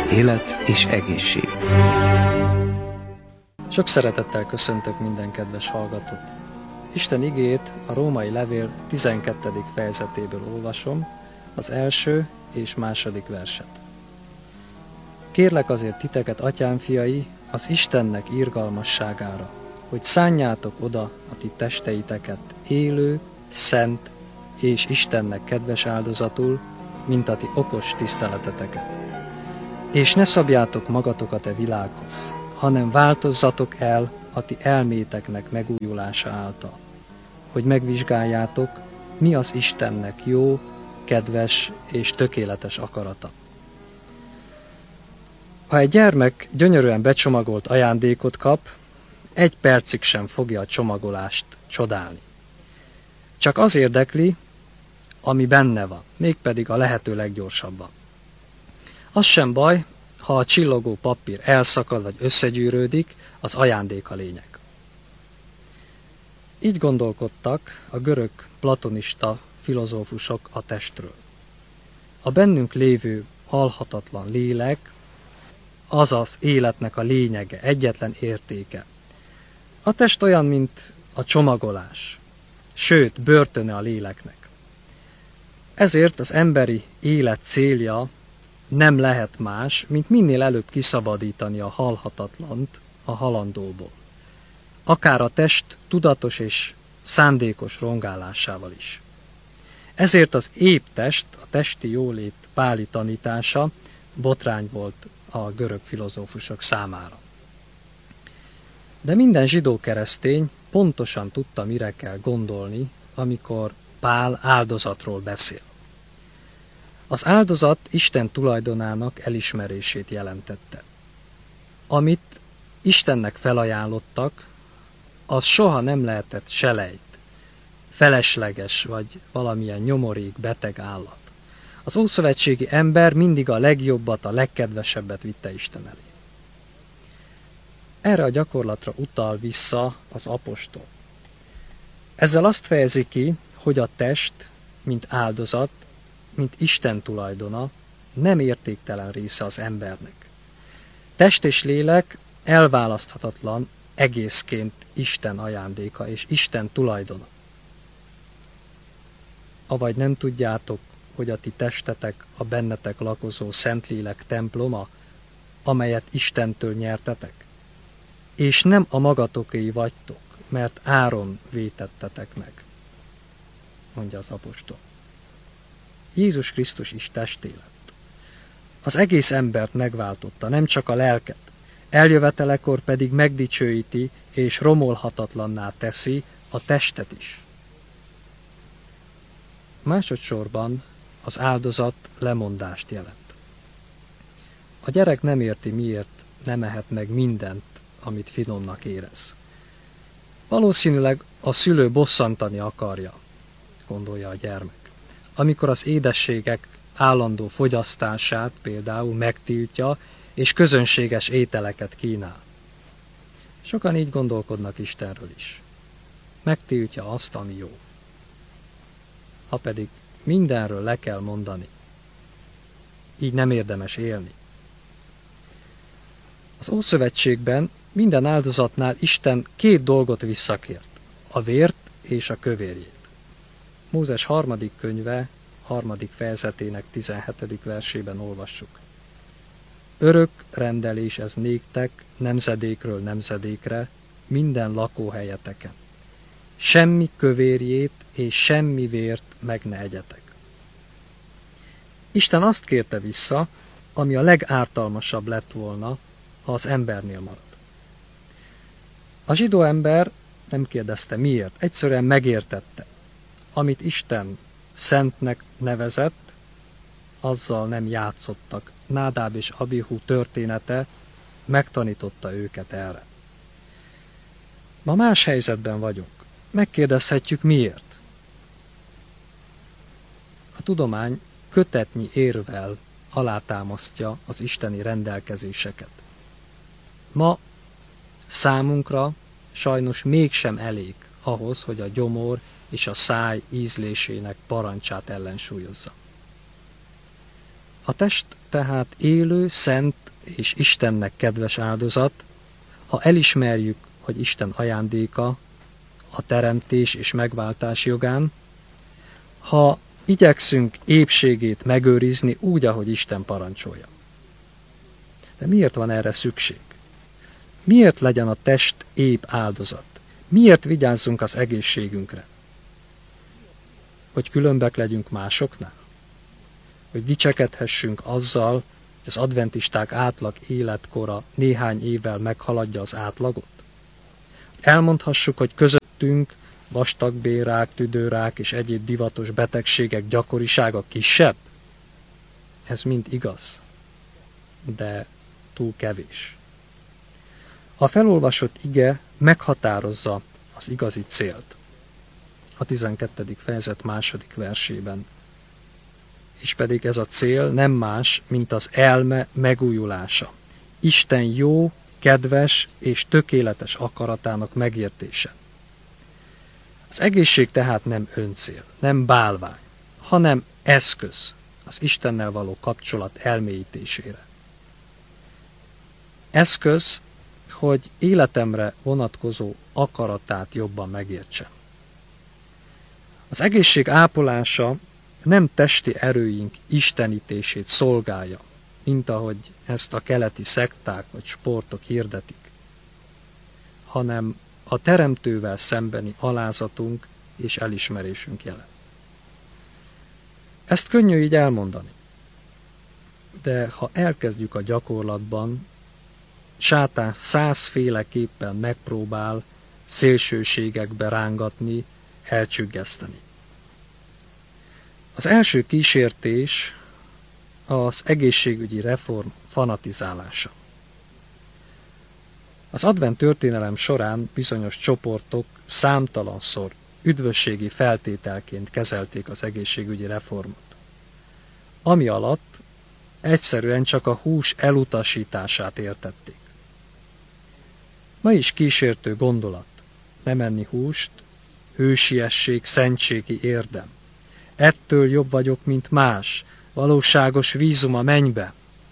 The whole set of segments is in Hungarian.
élet és egészség. Sok szeretettel köszöntök minden kedves hallgatót. Isten igéjét a római levél 12. fejezetéből olvasom, az első és második verset. Kérlek azért titeket, atyám fiai, az Istennek irgalmasságára, hogy szánjátok oda a ti testeiteket élő, szent és Istennek kedves áldozatul, mint a ti okos tiszteleteteket. És ne szabjátok magatokat e világhoz, hanem változzatok el a ti elméteknek megújulása által, hogy megvizsgáljátok, mi az Istennek jó, kedves és tökéletes akarata. Ha egy gyermek gyönyörűen becsomagolt ajándékot kap, egy percig sem fogja a csomagolást csodálni. Csak az érdekli, ami benne van, mégpedig a lehető leggyorsabban. Az sem baj, ha a csillogó papír elszakad vagy összegyűrődik, az ajándék a lényeg. Így gondolkodtak a görög platonista filozófusok a testről. A bennünk lévő halhatatlan lélek, az az életnek a lényege, egyetlen értéke. A test olyan, mint a csomagolás, sőt, börtöne a léleknek. Ezért az emberi élet célja nem lehet más, mint minél előbb kiszabadítani a halhatatlant a halandóból. Akár a test tudatos és szándékos rongálásával is. Ezért az épp test, a testi jólét páli tanítása botrány volt a görög filozófusok számára. De minden zsidó-keresztény pontosan tudta, mire kell gondolni, amikor Pál áldozatról beszél. Az áldozat Isten tulajdonának elismerését jelentette. Amit Istennek felajánlottak, az soha nem lehetett selejt, felesleges vagy valamilyen nyomorék beteg állat. Az ószövetségi ember mindig a legjobbat, a legkedvesebbet vitte Isten elé. Erre a gyakorlatra utal vissza az apostol. Ezzel azt fejezi ki, hogy a test, mint áldozat, mint Isten tulajdona, nem értéktelen része az embernek. Test és lélek elválaszthatatlan egészként Isten ajándéka és Isten tulajdona. Avagy nem tudjátok, hogy a ti testetek a bennetek lakozó Szentlélek temploma, amelyet Istentől nyertetek? És nem a magatokéi vagytok, mert áron vétettetek meg, mondja az apostol. Jézus Krisztus is testé lett. Az egész embert megváltotta, nem csak a lelket, eljövetelekor pedig megdicsőíti és romolhatatlanná teszi a testet is. Másodszorban az áldozat lemondást jelent. A gyerek nem érti, miért nem ehet meg mindent, amit finomnak érez. Valószínűleg a szülő bosszantani akarja, gondolja a gyermek, amikor az édességek állandó fogyasztását például megtiltja, és közönséges ételeket kínál. Sokan így gondolkodnak Istenről is. Megtiltja azt, ami jó. Ha pedig mindenről le kell mondani, így nem érdemes élni. Az Ószövetségben minden áldozatnál Isten két dolgot visszakért, a vért és a kövérjét. Mózes 3. könyve 3. fejezetének 17. versében olvassuk. Örök rendelés ez néktek nemzedékről nemzedékre, minden lakóhelyeteken. Semmi kövérjét és semmi vért meg ne egyetek. Isten azt kérte vissza, ami a legártalmasabb lett volna, ha az embernél marad. A zsidó ember nem kérdezte miért, egyszerűen megértette. Amit Isten szentnek nevezett, azzal nem játszottak. Nádáb és Abihu története megtanította őket erre. Ma más helyzetben vagyunk. Megkérdezhetjük miért. A tudomány kötetnyi érvel alátámasztja az isteni rendelkezéseket. Ma számunkra sajnos mégsem elég ahhoz, hogy a gyomor és a száj ízlésének parancsát ellensúlyozza. A test tehát élő, szent és Istennek kedves áldozat, ha elismerjük, hogy Isten ajándéka a teremtés és megváltás jogán, ha igyekszünk épségét megőrizni úgy, ahogy Isten parancsolja. De miért van erre szükség? Miért legyen a test épp áldozat? Miért vigyázzunk az egészségünkre? Hogy különbek legyünk másoknál? Hogy dicsekedhessünk azzal, hogy az adventisták átlag életkora néhány évvel meghaladja az átlagot? Elmondhassuk, hogy közöttünk vastagbélrák, tüdőrák és egyéb divatos betegségek gyakorisága kisebb? Ez mind igaz, de túl kevés. A felolvasott ige meghatározza az igazi célt. A 12. fejezet 2. versében. És pedig ez a cél nem más, mint az elme megújulása. Isten jó, kedves és tökéletes akaratának megértése. Az egészség tehát nem öncél, nem bálvány, hanem eszköz az Istennel való kapcsolat elmélyítésére. Eszköz, hogy életemre vonatkozó akaratát jobban megértsem. Az egészség ápolása nem testi erőink istenítését szolgálja, mint ahogy ezt a keleti szekták vagy sportok hirdetik, hanem a Teremtővel szembeni alázatunk és elismerésünk jele. Ezt könnyű így elmondani, de ha elkezdjük a gyakorlatban, sátán 100 féleképpen megpróbál szélsőségekbe rángatni, elcsüggeszteni. Az első kísértés az egészségügyi reform fanatizálása. Az advent történelem során bizonyos csoportok számtalanszor üdvösségi feltételként kezelték az egészségügyi reformot, ami alatt egyszerűen csak a hús elutasítását értették. Ma is kísértő gondolat nem enni húst, hősiesség, szentségi érdem. Ettől jobb vagyok, mint más, valóságos vízum a mennybe.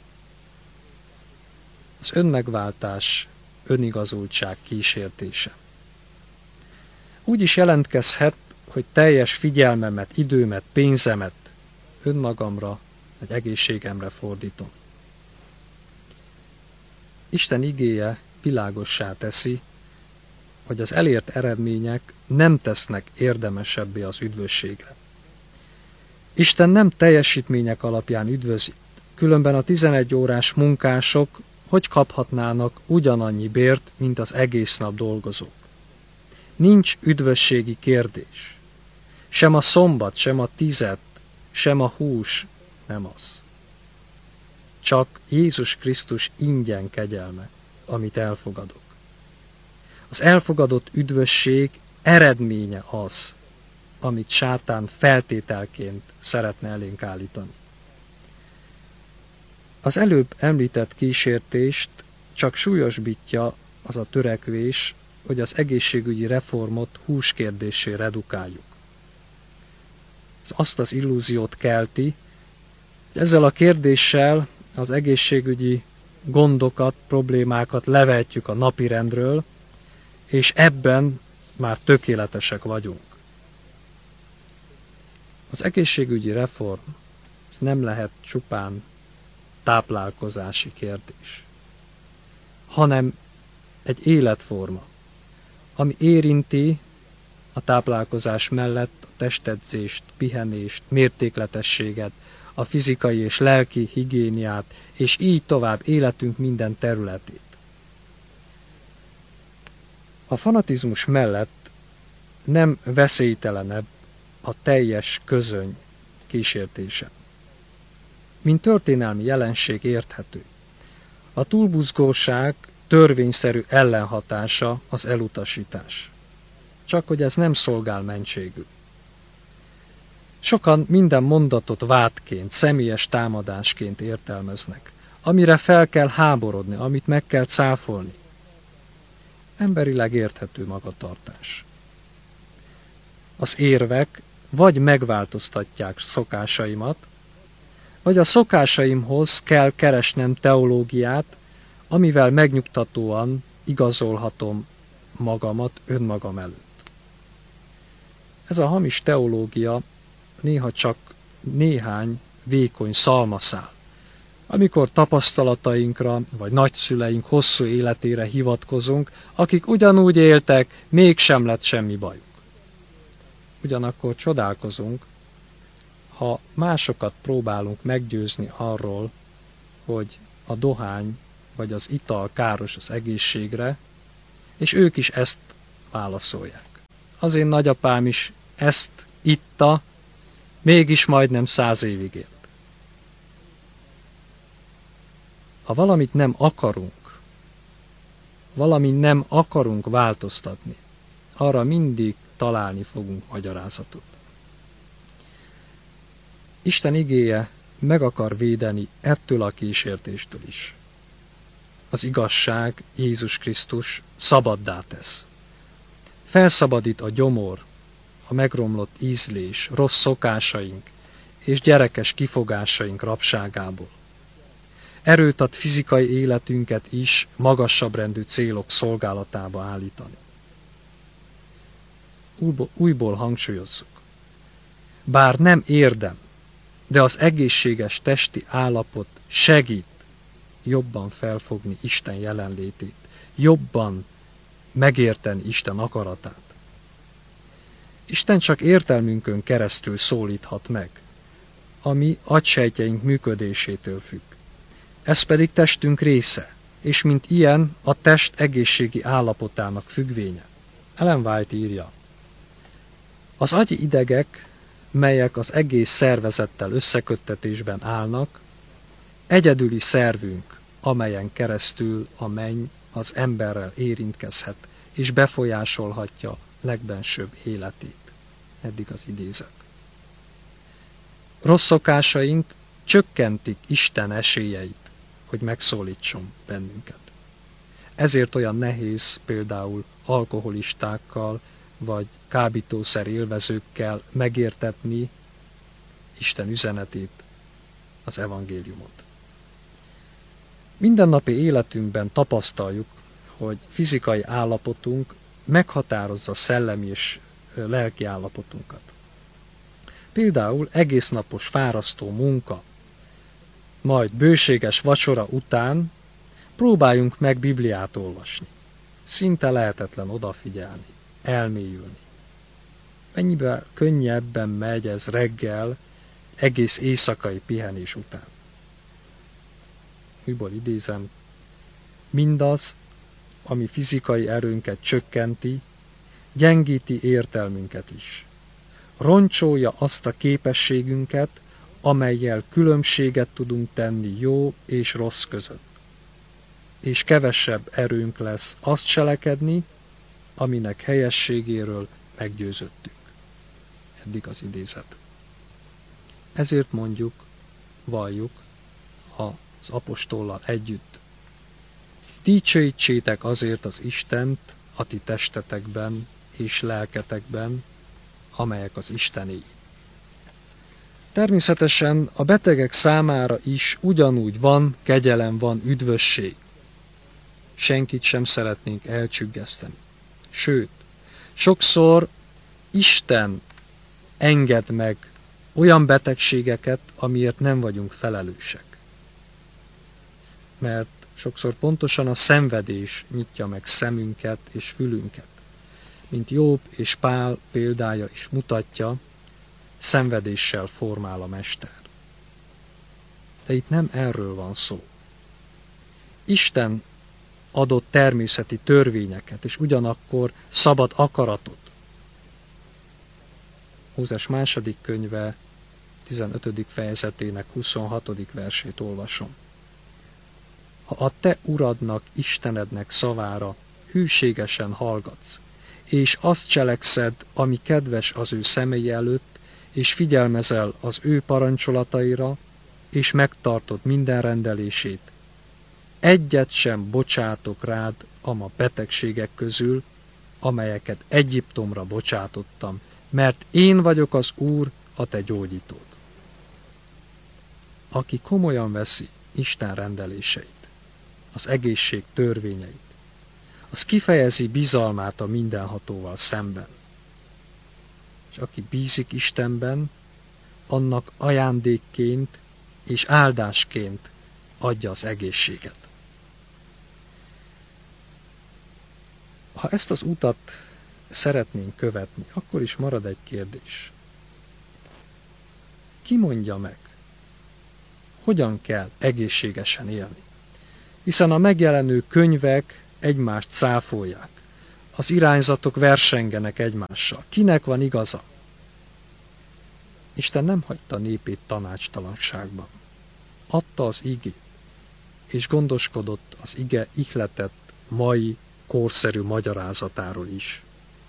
Az önmegváltás, önigazultság kísértése. Úgy is jelentkezhet, hogy teljes figyelmemet, időmet, pénzemet önmagamra, vagy egészségemre fordítom. Isten igéje világossá teszi, hogy az elért eredmények nem tesznek érdemesebbé az üdvösségre. Isten nem teljesítmények alapján üdvözít, különben a 11 órás munkások hogy kaphatnának ugyanannyi bért, mint az egész nap dolgozók. Nincs üdvösségi kérdés. Sem a szombat, sem a tized, sem a hús nem az. Csak Jézus Krisztus ingyen kegyelme, amit elfogadok. Az elfogadott üdvösség eredménye az, amit sátán feltételként szeretne elénk állítani. Az előbb említett kísértést csak súlyosbítja az a törekvés, hogy az egészségügyi reformot húskérdéssé redukáljuk. Ez azt az illúziót kelti, hogy ezzel a kérdéssel az egészségügyi gondokat, problémákat levehetjük a napirendről, és ebben már tökéletesek vagyunk. Az egészségügyi reform ez nem lehet csupán táplálkozási kérdés, hanem egy életforma, ami érinti a táplálkozás mellett a testedzést, pihenést, mértékletességet, a fizikai és lelki higiéniát, és így tovább életünk minden területét. A fanatizmus mellett nem veszélytelenebb a teljes közöny kísértése. Mint történelmi jelenség érthető. A túlbuzgóság törvényszerű ellenhatása az elutasítás. Csak hogy ez nem szolgál mentségül. Sokan minden mondatot vádként, személyes támadásként értelmeznek, amire fel kell háborodni, amit meg kell cáfolni. Emberileg érthető magatartás. Az érvek vagy megváltoztatják szokásaimat, Vagy a szokásaimhoz kell keresnem teológiát, amivel megnyugtatóan igazolhatom magamat önmagam előtt. Ez a hamis teológia néha csak néhány vékony szalmaszál, amikor tapasztalatainkra vagy nagyszüleink hosszú életére hivatkozunk, akik ugyanúgy éltek, mégsem lett semmi bajuk. Ugyanakkor csodálkozunk, ha másokat próbálunk meggyőzni arról, hogy a dohány vagy az ital káros az egészségre, és ők is ezt válaszolják. Az én nagyapám is ezt itta, mégis majdnem 100 évig élt. Ha valamit nem akarunk változtatni, arra mindig találni fogunk magyarázatot. Isten igéje meg akar védeni ettől a kísértéstől is. Az igazság, Jézus Krisztus szabaddá tesz. Felszabadít a gyomor, a megromlott ízlés, rossz szokásaink és gyerekes kifogásaink rabságából. Erőt ad fizikai életünket is magasabb rendű célok szolgálatába állítani. Újból hangsúlyozzuk. Bár nem érdem, de az egészséges testi állapot segít jobban felfogni Isten jelenlétét, jobban megérteni Isten akaratát. Isten csak értelmünkön keresztül szólíthat meg, ami agysejtjeink működésétől függ. Ez pedig testünk része, és mint ilyen a test egészségi állapotának függvénye. Ellen White írja, az agyi idegek, melyek az egész szervezettel összeköttetésben állnak, egyedüli szervünk, amelyen keresztül a menny az emberrel érintkezhet, és befolyásolhatja legbensőbb életét. Eddig az idézet. Rossz szokásaink csökkentik Isten esélyeit, hogy megszólítson bennünket. Ezért olyan nehéz például alkoholistákkal vagy kábítószer élvezőkkel megértetni Isten üzenetét, az evangéliumot. Mindennapi életünkben tapasztaljuk, hogy fizikai állapotunk meghatározza szellemi és lelki állapotunkat. Például egésznapos fárasztó munka, majd bőséges vacsora után próbáljunk meg Bibliát olvasni. Szinte lehetetlen odafigyelni, elmélyülni. Mennyivel könnyebben megy ez reggel, egész éjszakai pihenés után. Újból idézem, mindaz, ami fizikai erőnket csökkenti, gyengíti értelmünket is. Roncsolja azt a képességünket, amellyel különbséget tudunk tenni jó és rossz között. És kevesebb erőnk lesz azt cselekedni, aminek helyességéről meggyőződtünk. Eddig az idézet. Ezért mondjuk, valljuk az apostollal együtt. Dicsőítsétek azért az Istent a ti testetekben és lelketekben, amelyek az Istené. Természetesen a betegek számára is ugyanúgy van kegyelem, van üdvösség. Senkit sem szeretnénk elcsüggeszteni. Sőt, sokszor Isten enged meg olyan betegségeket, amiért nem vagyunk felelősek. Mert sokszor pontosan a szenvedés nyitja meg szemünket és fülünket. Mint Jobb és Pál példája is mutatja, szenvedéssel formál a mester. De itt nem erről van szó. Isten adott természeti törvényeket, és ugyanakkor szabad akaratot. Mózes második könyve 15. fejezetének 26. versét olvasom. Ha a te uradnak, Istenednek szavára hűségesen hallgatsz, és azt cselekszed, ami kedves az ő szemei előtt, és figyelmezel az ő parancsolataira, és megtartod minden rendelését, egyet sem bocsátok rád ama betegségek közül, amelyeket Egyiptomra bocsátottam, mert én vagyok az Úr, a te gyógyítód. aki komolyan veszi Isten rendeléseit, az egészség törvényeit, az kifejezi bizalmát a mindenhatóval szemben. És aki bízik Istenben, annak ajándékként és áldásként adja az egészséget. Ha ezt az utat szeretnénk követni, akkor is marad egy kérdés. Ki mondja meg, hogyan kell egészségesen élni? Hiszen a megjelenő könyvek egymást cáfolják, az irányzatok versengenek egymással. Kinek van igaza? Isten nem hagyta népét tanácstalanságban. Adta az igét, és gondoskodott az ige ihletett mai korszerű magyarázatáról is.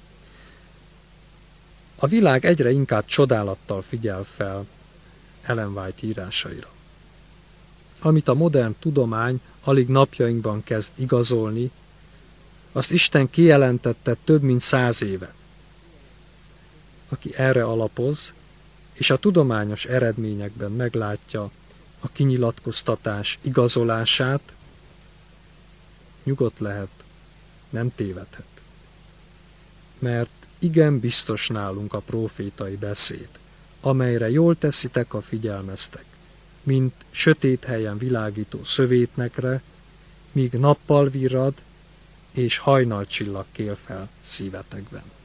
A világ egyre inkább csodálattal figyel fel Ellen White írásaira. Amit a modern tudomány alig napjainkban kezd igazolni, azt Isten kijelentette több mint 100 éve. Aki erre alapoz, és a tudományos eredményekben meglátja a kinyilatkoztatás igazolását, nyugodt lehet, nem tévedhet. Mert igen biztos nálunk a prófétai beszéd, amelyre jól teszitek, a figyelmeztek, mint sötét helyen világító szövétnekre, míg nappal virrad, és hajnalcsillag kél fel szívetekben.